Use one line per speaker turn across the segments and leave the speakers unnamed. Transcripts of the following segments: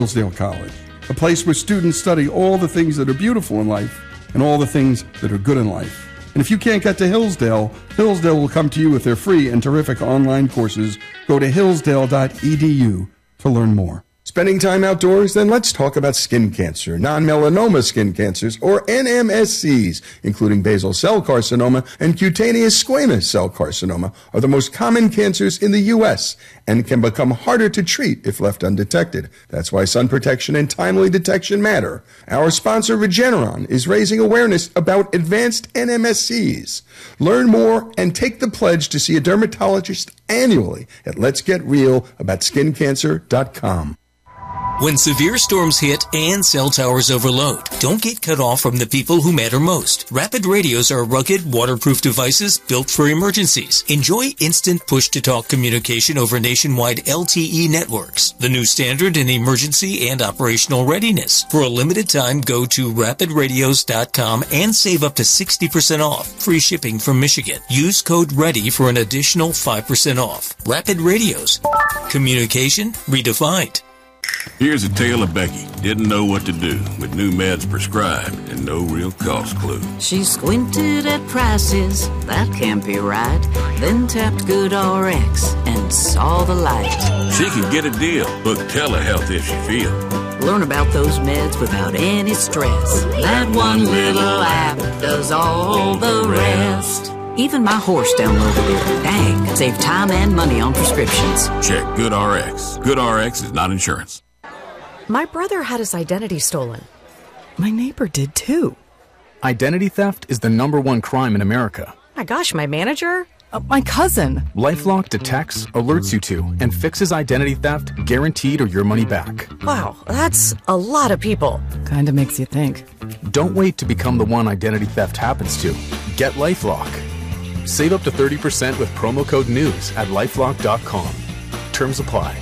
Hillsdale College, a place where students study all the things that are beautiful in life and all the things that are good in life. And if you can't get to Hillsdale, Hillsdale will come to you with their free and terrific online courses. Go to hillsdale.edu to learn more. Spending time outdoors? Then let's talk about skin cancer, non-melanoma skin cancers, or NMSCs, including basal cell carcinoma and cutaneous squamous cell carcinoma, are the most common cancers in the U.S. and can become harder to treat if left undetected. That's why sun protection and timely detection matter. Our sponsor, Regeneron, is raising awareness about advanced NMSCs. Learn more and take the pledge to see a dermatologist annually at letsgetrealaboutSkinCancer.com.
When severe storms hit and cell towers overload, don't get cut off from the people who matter most. Rapid radios are rugged, waterproof devices built for emergencies. Enjoy instant push-to-talk communication over nationwide LTE networks, the new standard in emergency and operational readiness. For a limited time, go to rapidradios.com and save up to 60% off. Free shipping from Michigan. Use code READY for an additional 5% off. Rapid Radios. Communication redefined.
Here's a tale of Becky. Didn't know what to do with new meds prescribed and no real cost clue.
She squinted at prices, that can't be right. Then tapped GoodRx and saw the light.
She can get a deal. Book telehealth if she feels.
Learn about those meds without any stress. That one little app does all the rest. Even my horse downloaded it. Dang, save time and money on prescriptions.
Check GoodRx. GoodRx is not insurance.
My brother had his identity stolen. My neighbor did too.
Identity theft is the #1 crime in America.
My gosh, my manager? My cousin.
LifeLock detects, alerts you to, and fixes identity theft guaranteed or your money back.
Wow, that's a lot of people. Kinda makes you think.
Don't wait to become the one identity theft happens to. Get LifeLock. Save up to 30% with promo code NEWS at lifelock.com. Terms apply.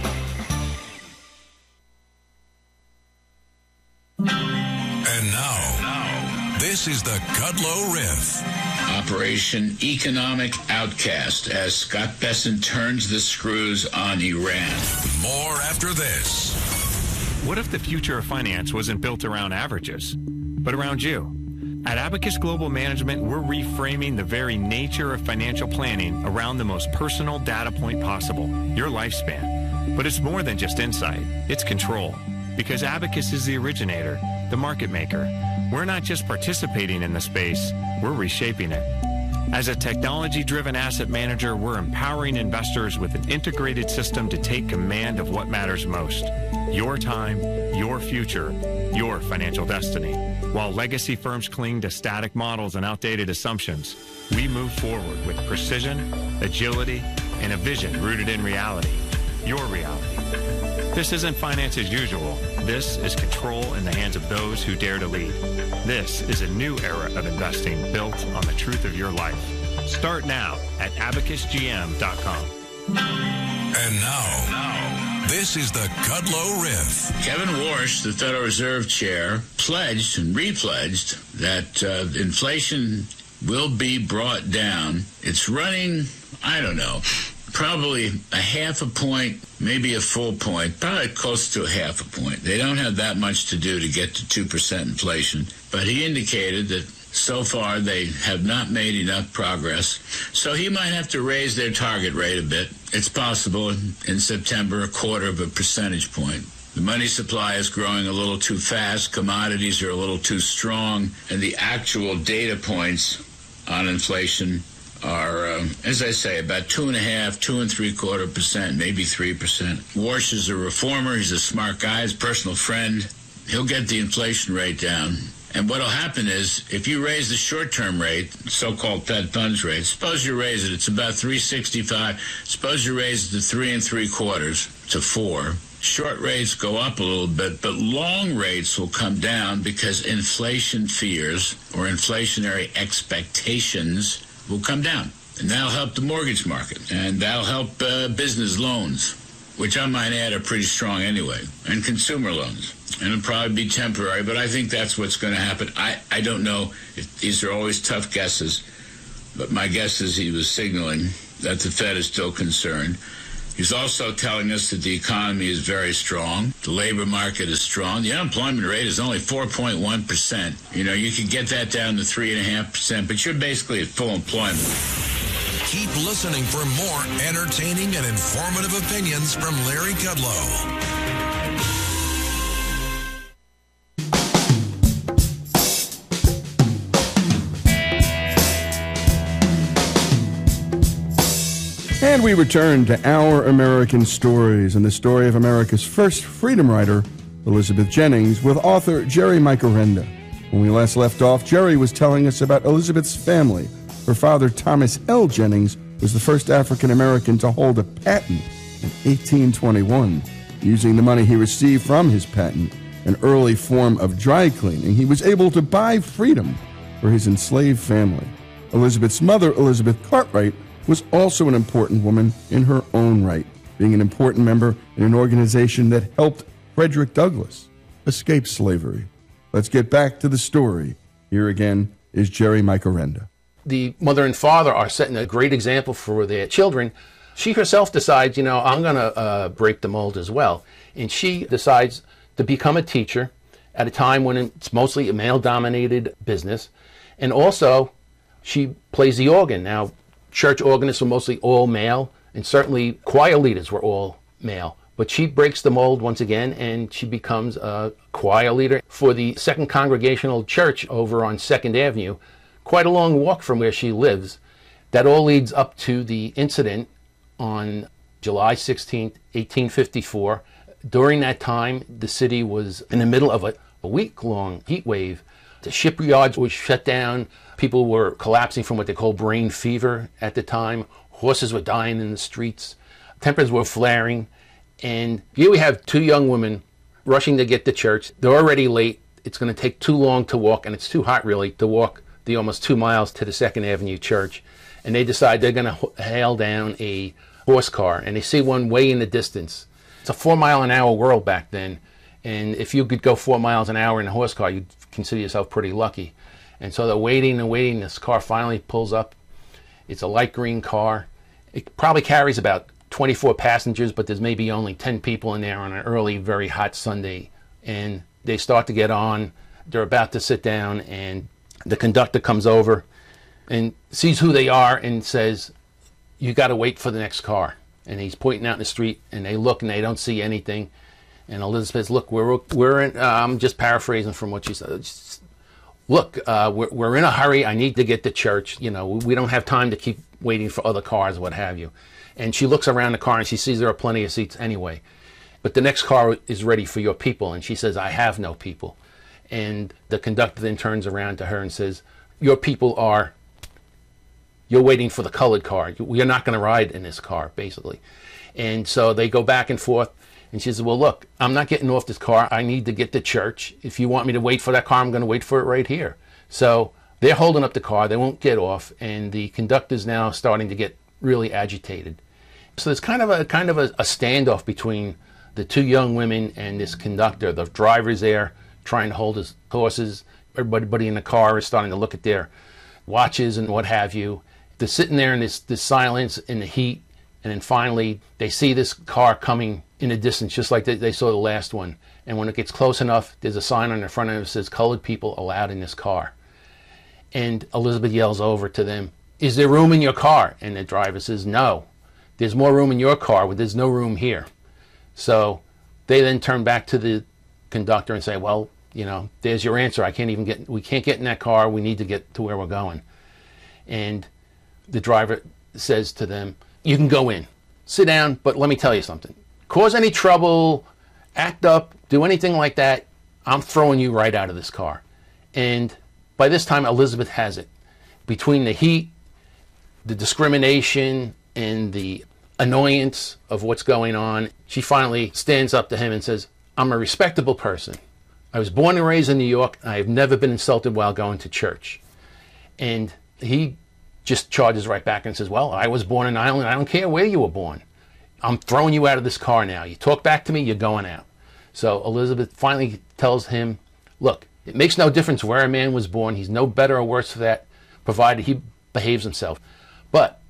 And now, this is the Kudlow Riff.
Operation Economic Outcast as Scott Bessent turns the screws on Iran.
More after this.
What if the future of finance wasn't built around averages, but around you? At Abacus Global Management, we're reframing the very nature of financial planning around the most personal data point possible, your lifespan. But it's more than just insight, it's control. Because Abacus is the originator, the market maker. We're not just participating in the space, we're reshaping it. As a technology-driven asset manager, we're empowering investors with an integrated system to take command of what matters most. Your time, your future, your financial destiny. While legacy firms cling to static models and outdated assumptions, we move forward with precision, agility, and a vision rooted in reality. Your reality. This isn't finance as usual. This is control in the hands of those who dare to lead. This is a new era of investing built on the truth of your life. Start now at abacusgm.com.
And now, this is the Kudlow Riff.
Kevin Warsh, the Federal Reserve Chair, pledged and repledged that inflation will be brought down. It's running, I don't know, probably a half a point, maybe a full point, probably close to a half a point. They don't have that much to do to get to 2% inflation, but he indicated that so far they have not made enough progress. So he might have to raise their target rate a bit. It's possible in September, 1/4 percentage point. The money supply is growing a little too fast, commodities are a little too strong, and the actual data points on inflation are, as I say, about 2.5%, 2.75%, maybe 3%. Warsh is a reformer. He's a smart guy, his personal friend. He'll get the inflation rate down. And what will happen is, if you raise the short-term rate, so-called Fed funds rate, suppose you raise it, it's about 3.65. Suppose you raise it to 3.75 to 4. Short rates go up a little bit, but long rates will come down because inflation fears or inflationary expectations will come down. And that'll help the mortgage market. And that'll help business loans, which I might add are pretty strong anyway, and consumer loans. And it'll probably be temporary, but I think that's what's going to happen. I don't know. These are always tough guesses, but my guess is he was signaling that the Fed is still concerned. He's also telling us that the economy is very strong. The labor market is strong. The unemployment rate is only 4.1%. You know, you could get that down to 3.5%, but you're basically at full employment.
Keep listening for more entertaining and informative opinions from Larry Kudlow.
And we return to Our American Stories and the story of America's first freedom rider, Elizabeth Jennings, with author Jerry Microrenda. When we last left off, Jerry was telling us about Elizabeth's family. Her father, Thomas L. Jennings, was the first African-American to hold a patent in 1821. Using the money he received from his patent, an early form of dry cleaning, he was able to buy freedom for his enslaved family. Elizabeth's mother, Elizabeth Cartwright, was also an important woman in her own right, being an important member in an organization that helped Frederick Douglass escape slavery. Let's get back to the story. Here again is Jerry Microrenda.
The mother and father are setting a great example for their children. She herself decides, I'm going to break the mold as well. And she decides to become a teacher at a time when it's mostly a male-dominated business. And also, she plays the organ. Now, church organists were mostly all male, and certainly choir leaders were all male. But she breaks the mold once again, and she becomes a choir leader for the Second Congregational Church over on 2nd Avenue, quite a long walk from where she lives. That all leads up to the incident on July 16th, 1854. During that time, the city was in the middle of a week-long heat wave. The shipyards were shut down. People were collapsing from what they call brain fever at the time. Horses were dying in the streets. Temperatures were flaring. And here we have two young women rushing to get to church. They're already late. It's going to take too long to walk, and it's too hot, really, to walk the almost 2 miles to the 2nd Avenue Church. And they decide they're going to hail down a horse car, and they see one way in the distance. It's a 4-mile-an-hour world back then. And if you could go 4 miles an hour in a horse car, you'd consider yourself pretty lucky. And so they're waiting and waiting. This car finally pulls up. It's a light green car. It probably carries about 24 passengers, but there's maybe only 10 people in there on an early, very hot Sunday. And they start to get on. They're about to sit down, and the conductor comes over and sees who they are and says, "You got to wait for the next car." And he's pointing out in the street, and they look and they don't see anything. And Elizabeth says, "Look, we're in." I'm just paraphrasing from what she said. "Look, we're in a hurry. I need to get to church. We don't have time to keep waiting for other cars, what have you." And she looks around the car and she sees there are plenty of seats anyway. "But the next car is ready for your people." And she says, "I have no people." And the conductor then turns around to her and says, "Your people you're waiting for the colored car. You're not going to ride in this car," basically. And so they go back and forth. And she says, "Well, look, I'm not getting off this car. I need to get to church. If you want me to wait for that car, I'm going to wait for it right here." So they're holding up the car. They won't get off. And the conductor's now starting to get really agitated. So there's kind of a standoff between the two young women and this conductor. The driver's there trying to hold his horses. Everybody in the car is starting to look at their watches and what have you. They're sitting there in this silence, in the heat. And then finally, they see this car coming in the distance, just like they saw the last one. And when it gets close enough, there's a sign on the front of it that says, "Colored people allowed in this car." And Elizabeth yells over to them, "Is there room in your car?" And the driver says, "No, there's more room in your car, but there's no room here." So they then turn back to the conductor and say, "Well, there's your answer. We can't get in that car. We need to get to where we're going." And the driver says to them, "You can go in, sit down, but let me tell you something. Cause any trouble, act up, do anything like that, I'm throwing you right out of this car." And by this time, Elizabeth has it. Between the heat, the discrimination, and the annoyance of what's going on, she finally stands up to him and says, "I'm a respectable person. I was born and raised in New York. I have never been insulted while going to church." And he just charges right back and says, "Well, I was born in Ireland. I don't care where you were born. I'm throwing you out of this car now. You talk back to me, you're going out." So Elizabeth finally tells him, "Look, it makes no difference where a man was born. He's no better or worse for that, provided he behaves himself. But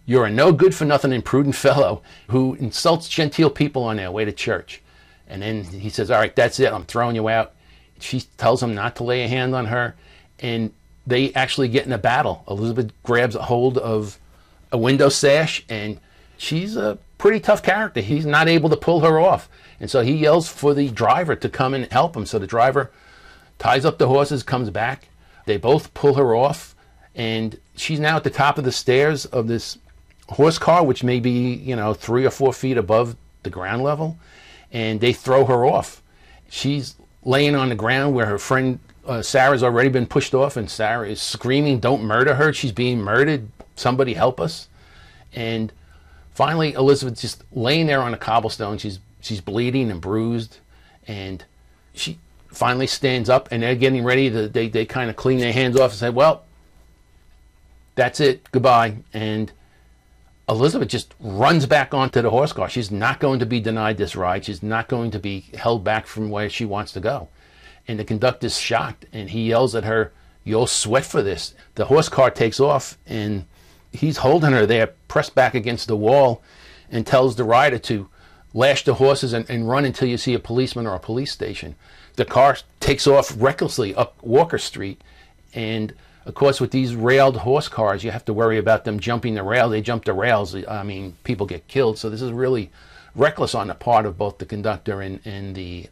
You're a no good for nothing imprudent fellow who insults genteel people on their way to church. And then he says, all right, that's it. I'm throwing you out. She tells him not to lay a hand on her. And they actually get in a battle. Elizabeth grabs a hold of a window sash, and she's a pretty tough character. He's not able to pull her off. And so he yells for the driver to come and help him. So the driver ties up the horses, comes back. They both pull her off, and she's now at the top of the stairs of this horse car, which may be, 3 or 4 feet above the ground level, and they throw her off. She's laying on the ground where her friend Sarah's already been pushed off, and Sarah is screaming, don't murder her, she's being murdered, somebody help us. And finally Elizabeth's just laying there on a cobblestone. She's bleeding and bruised, and she finally stands up, and they're getting ready to, they kind of clean their hands off and say, well, that's it, goodbye. And Elizabeth just runs back onto the horse car. She's not going to be denied this ride. She's not going to be held back from where she wants to go. And the conductor's shocked, and he yells at her, you'll sweat for this. The horse car takes off, and he's holding her there, pressed back against the wall, and tells the rider to lash the horses and run until you see a policeman or a police station. The car takes off recklessly up Walker Street, and of course, with these railed horse cars, you have to worry about them jumping the rail. They jump the rails. I mean, people get killed. So this is really reckless on the part of both the conductor and the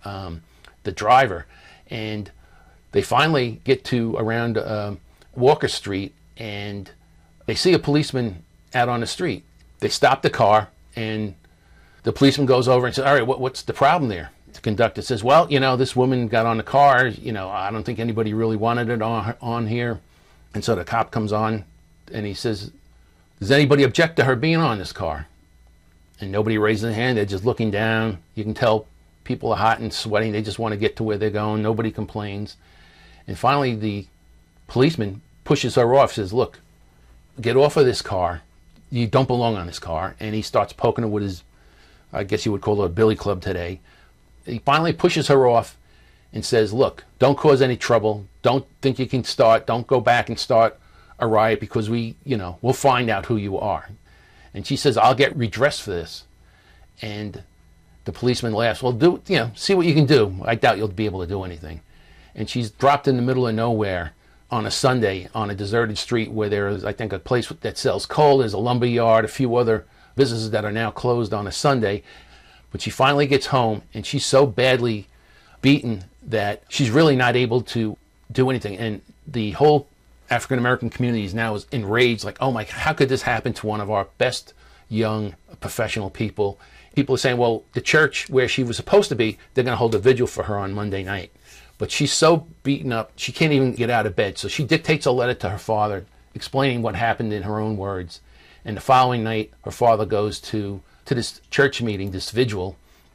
driver. And they finally get to around Walker Street, and they see a policeman out on the street. They stop the car, and the policeman goes over and says, all right, what's the problem there? The conductor says, well, this woman got on the car. I don't think anybody really wanted it on here. And so the cop comes on, and he says, does anybody object to her being on this car? And nobody raises a hand. They're just looking down. You can tell people are hot and sweating. They just want to get to where they're going. Nobody complains. And finally, the policeman pushes her off, says, look, get off of this car. You don't belong on this car. And he starts poking her with his, I guess you would call it a billy club today. He finally pushes her off and says, look, don't cause any trouble. Don't think you can don't go back and start a riot, because we'll find out who you are. And she says, I'll get redressed for this. And the policeman laughs, well, see what you can do. I doubt you'll be able to do anything. And she's dropped in the middle of nowhere on a Sunday on a deserted street where there is, I think, a place that sells coal. There's a lumber yard, a few other businesses that are now closed on a Sunday. But she finally gets home, and she's so badly beaten that she's really not able to do anything. And the whole African American community is now enraged, like, oh my, how could this happen to one of our best young professional people? People are saying, well, the church where she was supposed to be, they're going to hold a vigil for her on Monday night. But she's so beaten up, she can't even get out of bed. So she dictates a letter to her father explaining what happened in her own words. And the following night, her father goes to this church meeting, this vigil.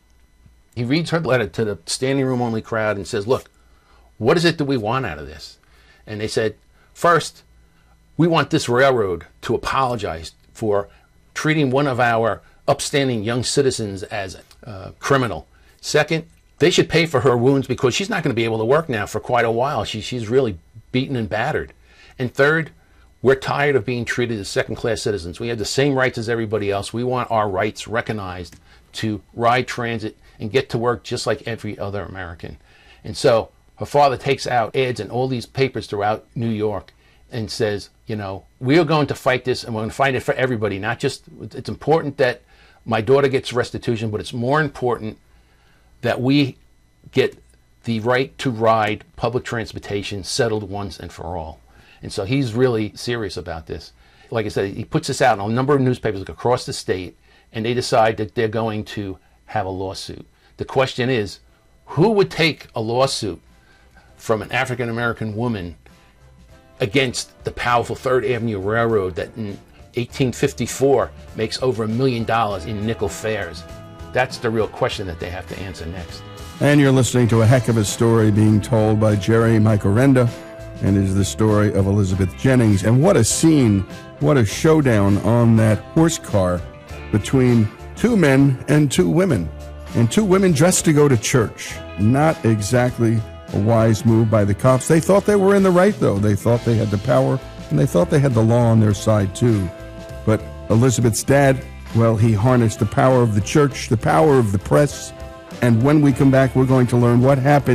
He reads her letter to the standing room only crowd and says, look, what is it that we want out of this? And they said, first, we want this railroad to apologize for treating one of our upstanding young citizens as a criminal. Second, they should pay for her wounds, because she's not going to be able to work now for quite a while. She's really beaten and battered. And third, we're tired of being treated as second-class citizens. We have the same rights as everybody else. We want our rights recognized to ride transit and get to work just like every other American. And so her father takes out ads in all these papers throughout New York and says, we are going to fight this, and we're going to fight it for everybody. Not just, it's important that my daughter gets restitution, but it's more important that we get the right to ride public transportation settled once and for all. And so he's really serious about this. Like I said, he puts this out in a number of newspapers across the state, and they decide that they're going to have a lawsuit. The question is, who would take a lawsuit from an African American woman against the powerful Third Avenue Railroad that in 1854 makes over $1 million in nickel fares? That's the real question that they have to answer next.
And you're listening to a heck of a story being told by Jerry Michael-Renda, and it is the story of Elizabeth Jennings. And what a scene, what a showdown on that horse car between two men and two women. And two women dressed to go to church. Not exactly a wise move by the cops. They thought they were in the right, though. They thought they had the power, and they thought they had the law on their side, too. But Elizabeth's dad, well, he harnessed the power of the church, the power of the press, and when we come back, we're going to learn what happened